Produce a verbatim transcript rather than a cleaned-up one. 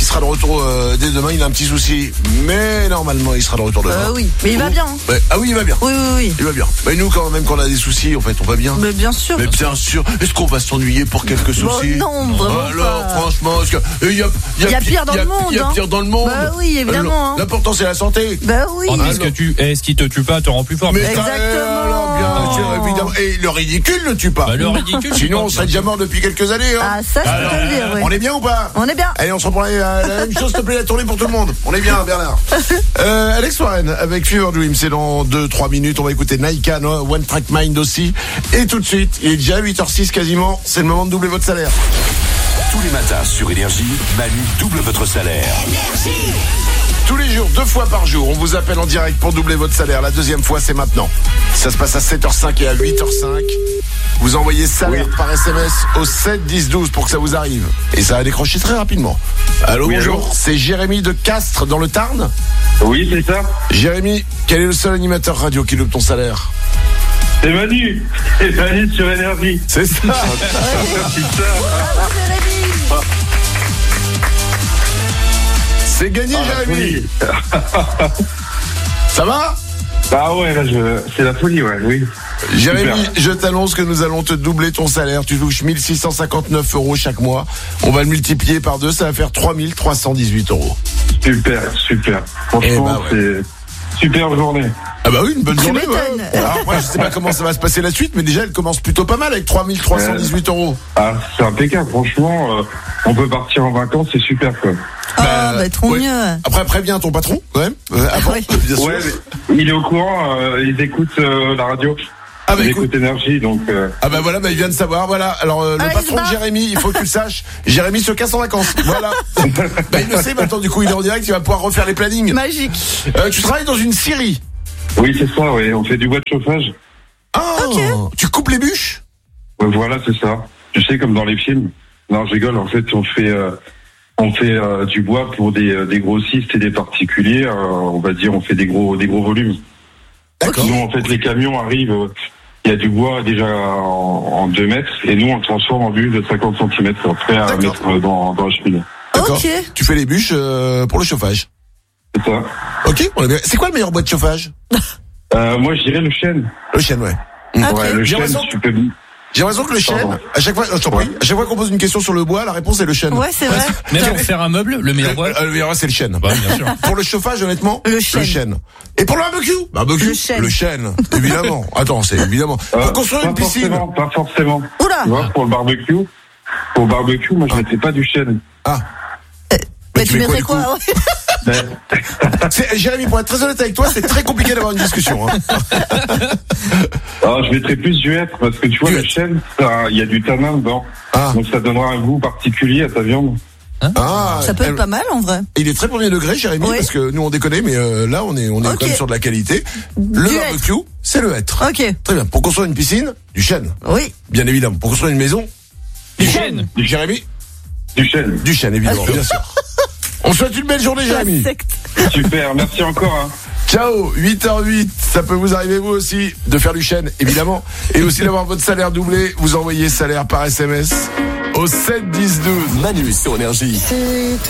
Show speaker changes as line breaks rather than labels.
sera de retour euh, dès demain. Il a un petit souci, mais normalement, il sera de retour demain.
Euh, oui, mais il va bien. Hein.
Ouais. Ah oui, il va bien.
Oui, oui, oui.
Il va bien. Mais nous, quand même, quand on a des soucis, en fait, on va bien.
Mais bien sûr.
Mais bien sûr. Est-ce qu'on va s'ennuyer pour quelques soucis?
Bon, non, vraiment
Alors,
pas.
franchement, est-ce que il y a,
il y a pire dans
y a,
le monde.
Il y a pire dans le monde.
Bah oui, évidemment. Hein.
L'important, c'est la santé.
Bah oui.
Oh, est-ce que tu, est-ce qui te tue pas te rend plus fort?
Mais
exactement.
Alors, bien sûr, évidemment. Et le ridicule ne tue pas.
Bah, le ridicule.
Sinon, on serait déjà mort depuis quelques années. Hein.
Ah, ça, je peux te le dire, oui.
On est bien ou pas?
On est bien.
Allez, on se reprend la, la même chose, s'il te plaît, la tournée pour tout le monde. On est bien, Bernard. euh, Alex Warren avec Fever Dream, c'est dans deux trois minutes. On va écouter Naika, no, One Track Mind aussi. Et tout de suite, il est déjà huit heures six quasiment. C'est le moment de doubler votre salaire.
Tous les matins sur Énergie, Manu double votre salaire.
Énergie.
Tous les jours, deux fois par jour, on vous appelle en direct pour doubler votre salaire. La deuxième fois, c'est maintenant. Ça se passe à sept heures cinq et à huit heures cinq. Vous envoyez salaire oui. par S M S au sept dix douze pour que ça vous arrive. Et ça va décrocher très rapidement. Allô, oui, bonjour. Allô. C'est Jérémy de Castres dans le Tarn.
Oui, c'est ça.
Jérémy, quel est le seul animateur radio qui double ton salaire?
C'est Manu. C'est Manu sur Énergie.
C'est ça.
Bravo, Jérémy.
C'est gagné, ah, Jérémy. Ça va?
Ah ouais, là, je... c'est la folie, ouais, oui.
Jérémy, super. Je t'annonce que nous allons te doubler ton salaire. Tu touches mille six cent cinquante-neuf euros chaque mois. On va le multiplier par deux, ça va faire trois mille trois cent dix-huit euros.
Super, super. Franchement, bah ouais. C'est super journée.
Ah bah oui, une bonne
tu
journée. Ouais. Alors moi, je sais pas comment ça va se passer la suite, mais déjà, elle commence plutôt pas mal avec trois mille trois cent dix-huit euros.
Ah, c'est impeccable. Franchement, euh, on peut partir en vacances, c'est super, quoi.
Ah, bah, bah trop ouais. mieux.
Après, préviens ton patron, quand même. Euh, avant,
oui.
bien sûr.
Ouais, il est au courant, euh, il écoute euh, la radio.
Ah bah
il
écoute,
écoute Énergie, donc. Euh...
Ah bah voilà, bah il vient de savoir, voilà. Alors euh, le
Allez,
patron de Jérémy, il faut que tu le saches. Jérémy se casse en vacances, voilà. Bah il le sait maintenant, du coup, il est en direct, il va pouvoir refaire les plannings.
Magique.
Euh, tu travailles dans une scierie.
Oui, c'est ça, oui. On fait du bois de chauffage.
Ah, okay. Tu coupes les bûches?
Ouais, voilà, c'est ça. Tu sais, comme dans les films. Non, je rigole. En fait, on fait, euh, on fait euh, du bois pour des, euh, des grossistes et des particuliers. Euh, on va dire, on fait des gros, des gros volumes.
D'accord.
Nous, en fait, les camions arrivent. Euh, il y a du bois déjà en, en deux mètres, et nous, on le transforme en bûche de cinquante centimètres, prêt à D'accord. mettre dans, dans la cheminée.
D'accord.
Ok.
Tu fais les bûches euh, pour le chauffage.
C'est ça.
Ok. On est bien. C'est quoi le meilleur bois de chauffage?
euh, Moi, je dirais le chêne.
Le chêne, ouais.
Okay.
Ouais, le
J'ai
chêne,
raison.
tu peux...
J'ai raison que le chêne,
Pardon.
à chaque fois, oh, je t'en prie, à chaque fois qu'on pose une question sur le bois, la réponse est le chêne.
Ouais, c'est vrai.
Mais pour faire un meuble, le meilleur bois.
Euh, le meilleur bois, c'est le chêne.
Bah, bien sûr.
Pour le chauffage, honnêtement,
le chêne.
Le chêne. Et pour le barbecue, barbecue,
le chêne.
Le chêne, évidemment. Attends, c'est évidemment.
Euh,
pour construire une piscine.
Forcément, pas forcément.
Oula.
Tu vois, pour le barbecue, pour le barbecue, moi, je
ah.
mettrais pas du chêne.
Ah.
Euh, bah, tu,
tu
mettrais quoi, quoi
Ben...
c'est, Jérémy, pour être très honnête avec toi, c'est très compliqué d'avoir une discussion. Hein.
Alors, je mettrais plus du hêtre, parce que tu vois, du le chêne, il y a du tanin dedans. Ah. Donc ça donnera un goût particulier à ta viande.
Hein ah, ça peut être pas mal en vrai.
Il est très premier degré, Jérémy, oui. Parce que nous on déconne, mais euh, là on est on est okay. quand même sur de la qualité. Le du barbecue, hêtre. C'est le hêtre.
Ok.
Très bien. Pour construire une piscine, du chêne.
Oui.
Bien évidemment. Pour construire une maison,
du chêne.
Du Jérémy.
Du chêne.
Du chêne, évidemment, bien sûr. On souhaite une belle journée, Jérémy.
Super, merci encore. Hein.
Ciao, huit heures huit, ça peut vous arriver vous aussi de faire du chêne, évidemment, et aussi d'avoir votre salaire doublé. Vous envoyez salaire par S M S au sept dix douze.
Manu sur Énergie.
C'est